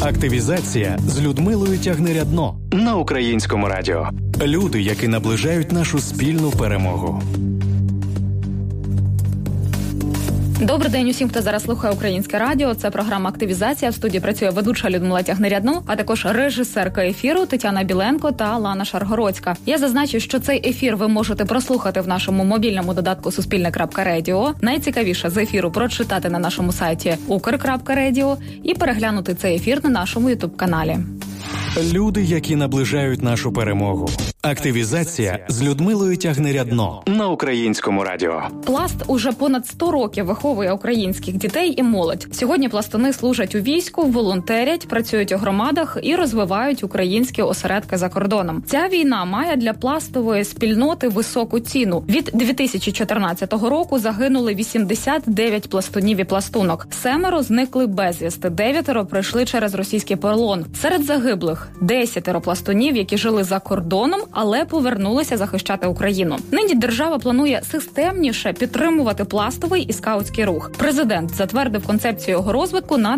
Активізація з Людмилою Тягнирядно на Українському радіо. Люди, які наближають нашу спільну перемогу. Добрий день усім, хто зараз слухає Українське радіо. Це програма «Активізація». В студії працює ведуча Людмила Тягнирядно, а також режисерка ефіру Тетяна Біленко та Лана Шаргородська. Я зазначу, що цей ефір ви можете прослухати в нашому мобільному додатку «Суспільне.Радіо». Найцікавіше з ефіру прочитати на нашому сайті ukr.radio і переглянути цей ефір на нашому ютуб-каналі. Люди, які наближають нашу перемогу. Активізація з Людмилою Тягнирядно на Українському радіо. Пласт уже понад 100 років виховує українських дітей і молодь. Сьогодні пластуни служать у війську, волонтерять, працюють у громадах і розвивають українські осередки за кордоном. Ця війна має для пластової спільноти високу ціну. Від 2014 року загинули 89 пластунів і пластунок. 7 зникли безвісти, 9 пройшли через російський полон. Серед загиблих 10 пластунів, які жили за кордоном, але повернулися захищати Україну. Нині держава планує системніше підтримувати пластовий і скаутський рух. Президент затвердив концепцію його розвитку на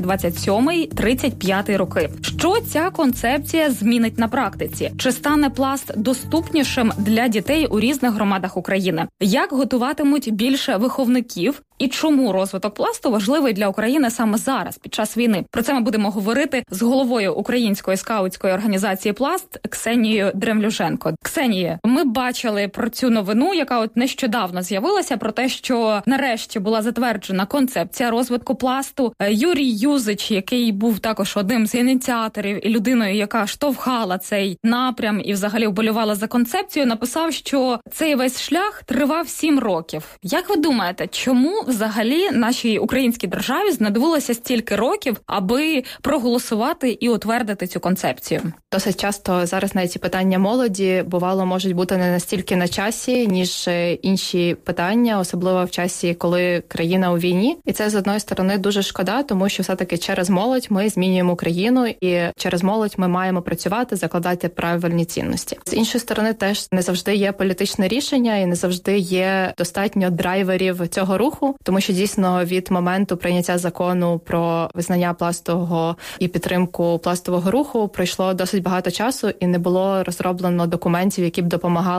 2027-35 роки. Що ця концепція змінить на практиці? Чи стане пласт доступнішим для дітей у різних громадах України? Як готуватимуть більше виховників? І чому розвиток пласту важливий для України саме зараз, під час війни? Про це ми будемо говорити з головою Української скаутської організації «Пласт» Ксенією Дремлюженко. Ксенія, ми бачили про цю новину, яка от нещодавно з'явилася, про те, що нарешті була затверджена концепція розвитку пласту. Юрій Юзич, який був також одним з ініціаторів і людиною, яка штовхала цей напрям і взагалі вболівала за концепцію, написав, що цей весь шлях тривав 7 років. Як ви думаєте, чому взагалі нашій українській державі знадобилося стільки років, аби проголосувати і утвердити цю концепцію? Досить часто зараз навіть ці питання молоді, бувало, можуть бути не настільки на часі, ніж інші питання, особливо в часі, коли країна у війні. І це, з одної сторони, дуже шкода, тому що все-таки через молодь ми змінюємо Україну, і через молодь ми маємо працювати, закладати правильні цінності. З іншої сторони, теж не завжди є політичне рішення і не завжди є достатньо драйверів цього руху, тому що дійсно від моменту прийняття закону про визнання пластового і підтримку пластового руху пройшло досить багато часу і не було розроблено документів, які б допомагали